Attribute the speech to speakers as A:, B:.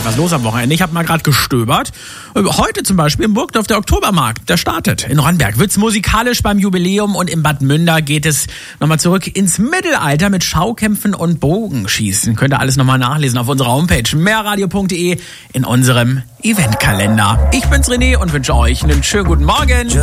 A: was los am Wochenende. Ich habe mal gerade gestöbert. Heute zum Beispiel in Burgdorf der Oktobermarkt, der startet. In Ronnberg wird's musikalisch beim Jubiläum und in Bad Münder geht es nochmal zurück ins Mittelalter mit Schaukämpfen und Bogenschießen. Könnt ihr alles nochmal nachlesen auf unserer Homepage mehrradio.de in unserem Eventkalender. Ich bin's René und wünsche euch einen schönen guten Morgen.